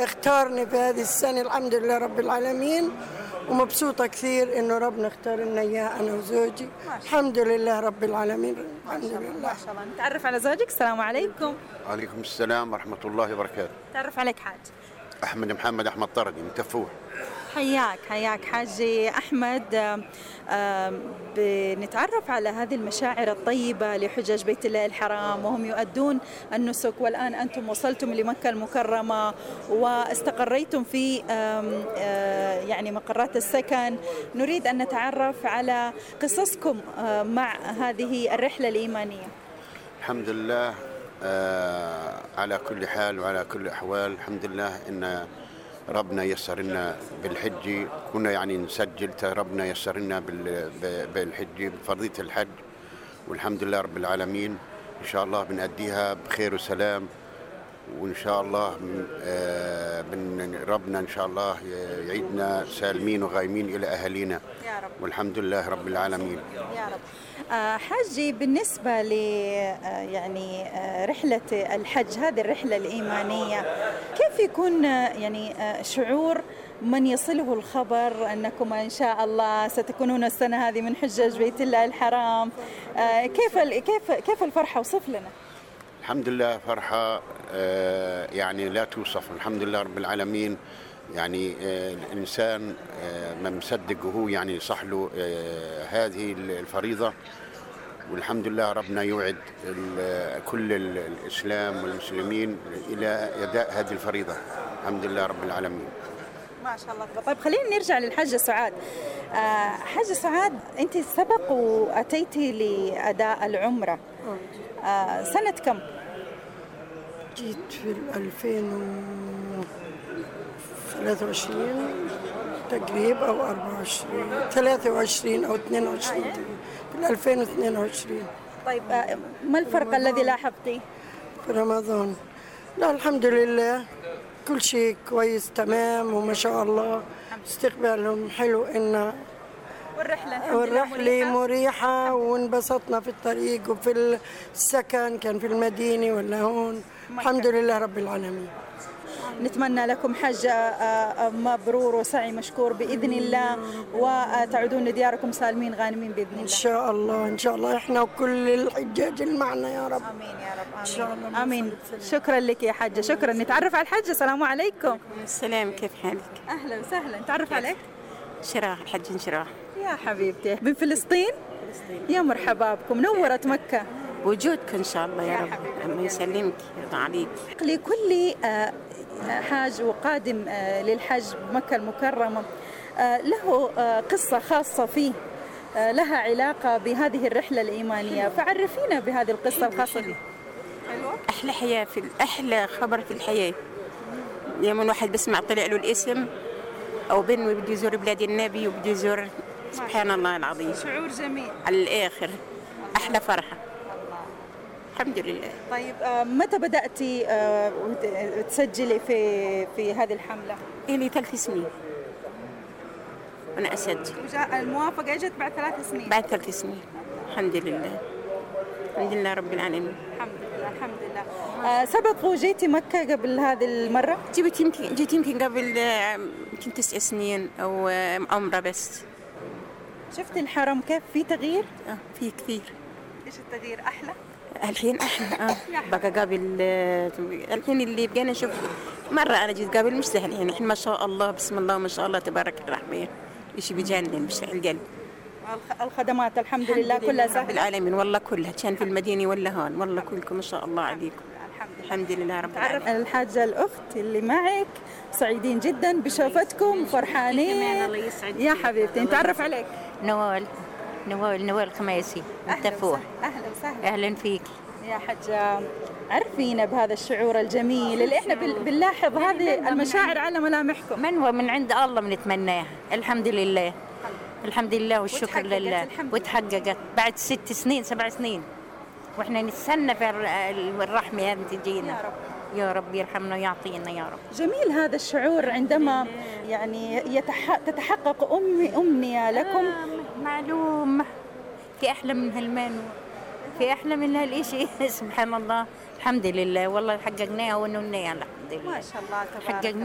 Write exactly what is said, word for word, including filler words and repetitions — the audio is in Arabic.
اختارني في هذه السنة، الحمد لله رب العالمين، ومبسوطة كثير إنه ربنا اختار لنا إياه أنا وزوجي. الحمد لله رب العالمين. الحمد لله. ما شاء الله. نتعرف على زوجك. السلام عليكم. وعليكم السلام ورحمة الله وبركاته. تعرف عليك حاج. أحمد محمد أحمد طردي من تفوه. حياك حياك حاجي أحمد. بنتعرف على هذه المشاعر الطيبة لحجاج بيت الله الحرام وهم يؤدون النسك، والآن أنتم وصلتم لمكة المكرمة واستقريتم في يعني مقرات السكن. نريد أن نتعرف على قصصكم مع هذه الرحلة الإيمانية. الحمد لله على كل حال وعلى كل أحوال. الحمد لله إن ربنا يسر لنا بالحج، كنا يعني نسجل، ربنا يسر لنا بالحج بفرضية الحج، والحمد لله رب العالمين. إن شاء الله بنأديها بخير وسلام، وإن شاء الله ربنا إن شاء الله يعيدنا سالمين وغايمين إلى أهالينا يا رب، والحمد لله رب العالمين يا رب. حاجي، بالنسبة ل يعني رحلة الحج، هذه الرحلة الإيمانية، كيف يكون يعني شعور من يصله الخبر أنكم إن شاء الله ستكونون السنة هذه من حجاج بيت الله الحرام؟ كيف كيف كيف الفرحة؟ وصف لنا. الحمد لله فرحة يعني لا توصف، الحمد لله رب العالمين. يعني الإنسان ما مصدق وهو يعني صح له هذه الفريضة، والحمد لله ربنا يوعد كل الإسلام والمسلمين إلى أداء هذه الفريضة. الحمد لله رب العالمين. ما شاء الله. طيب خلينا نرجع للحاجة سعاد. حاجة سعاد، أنت سبق وأتيتي لأداء العمرة سنة كم؟ جيت في ألفين وثلاثة وعشرين تقريبا أو أربعة وعشرين، ثلاثة وعشرين أو اثنين وعشرين، في ألفين واثنين وعشرين. طيب ما الفرق الذي لاحظتيه؟ في رمضان. لا الحمد لله كل شيء كويس تمام وما شاء الله، استقبالهم حلو. إن والرحلة والرحلة مريحة، وانبسطنا في الطريق وفي السكن، كان في المدينة ولا هون. الحمد لله رب العالمين. نتمنى لكم حج مبرور وسعي مشكور بإذن الله، وتعودون لدياركم سالمين غانمين بإذن الله. إن شاء الله إن شاء الله، إحنا وكل الحجاج اللي معنا يا رب. آمين يا رب. آمين. إن شاء الله. آمين. شكرا لك يا حجة، شكرا. نتعرف على الحجة. السلام عليكم. السلام، كيف حالك؟ أهلا وسهلا. نتعرف عليك. شراح، الحج شراح. يا حبيبتي، من فلسطين؟ فلسطين. يا مرحبا بكم، نورت مكة. وجودك إن شاء الله يا رب. الله يسلمك، يرضى عليك. لكل حاج وقادم للحج بمكة المكرمة له قصة خاصة فيه، لها علاقة بهذه الرحلة الإيمانية، فعرفينا بهذه القصة الخاصة به. أحلى حياة، في أحلى خبر في الحياة. يوم واحد بسمع طلع له الاسم أو بنوي بده يزور بلاد النبي وبده يزور، سبحان الله العظيم، شعور جميل على الآخر، أحلى فرحة. الحمد لله. طيب متى بدأتي تسجلي في في هذه الحملة؟ إلي ثلاث سنين وأنا أسجل. الموافقة إجت بعد ثلاث سنين؟ بعد ثلاث سنين الحمد لله. الحمد لله رب العالمين. الحمد لله الحمد لله. آه سبق وجيتي مكة قبل هذه المرة؟ جيت يمكن جيت يمكن قبل يمكن تسع سنين أو عمرة بس. شفتي الحرم كيف في تغيير؟ آه في كثير. إيش التغيير؟ أحلى؟ الحين أحلى. آه بقى قابل الحين اللي بقينا نشوف مرة أنا جيت قابل مش سهل يعني. الحين ما شاء الله بسم الله ما شاء الله تبارك الرحمن، إيش بيجنن مش القلب. الخدمات الحمد لله كلها سهلة. رب العالمين والله كلها، كان في المدينة ولا هون، والله كلكم ما شاء الله عليكم. الحمد لله رب العالمين. تعرف الحاجة الأخت اللي معك، سعيدين جدا بشوفتكم، فرحانين. يا حبيبتي نتعرف عليك. نوال نوال نوال خميسي من تفوه. أهلا وسهلا. أهلا فيك يا حجة. عرفينا بهذا الشعور الجميل اللي احنا بنلاحظ هذه المشاعر على ملامحكم. من هو من عند الله بنتمناه. الحمد لله الحمد لله والشكر لله. وتحققت بعد ست سنين سبع سنين واحنا نستنى في الرحمة هذه تجينا. يا رب يا رب يرحمنا ويعطينا يا رب. جميل هذا الشعور عندما يعني يتح... تتحقق أمي أمنية لكم. آه معلوم، في أحلى من هالمان، في أحلى من هالإشي. سبحان الله. الحمد لله والله حققناها ونناها الحمد لله. ما شاء الله تبارك. حققنا